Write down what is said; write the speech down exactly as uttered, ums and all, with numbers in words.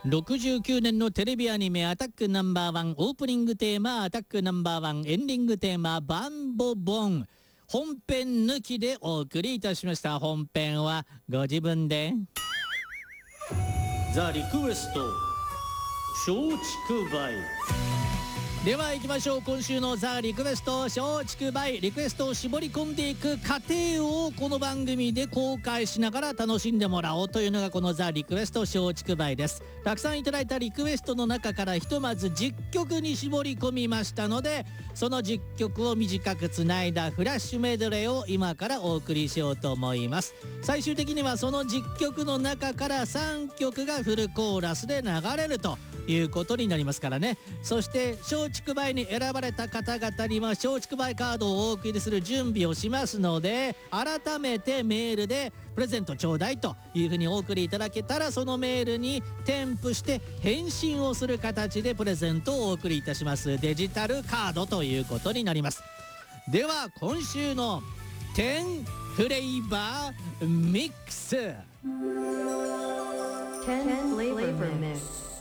ろくじゅうきゅうねんのテレビアニメアタックナンバーワンオープニングテーマ、アタックナンバーワンエンディングテーマ、バンボボン、本編抜きでお送りいたしました。本編はご自分でザ・リクエスト松竹梅では行きましょう。今週のザ・リクエスト松竹梅、リクエストを絞り込んでいく過程をこの番組で公開しながら楽しんでもらおうというのがこのザ・リクエスト松竹梅です。たくさんいただいたリクエストの中からひとまずじっきょくに絞り込みましたので、そのじっきょくを短くつないだフラッシュメドレーを今からお送りしようと思います。最終的にはそのじっきょくの中からさんきょくがフルコーラスで流れるということになりますからね。そして松竹梅に選ばれた方々には松竹梅カードをお送りする準備をしますので、改めてメールでプレゼントちょうだいというふうにお送りいただけたら、そのメールに添付して返信をする形でプレゼントをお送りいたします。デジタルカードということになります。では今週のじゅうフレーバーミックス、じゅうフレーバーミックス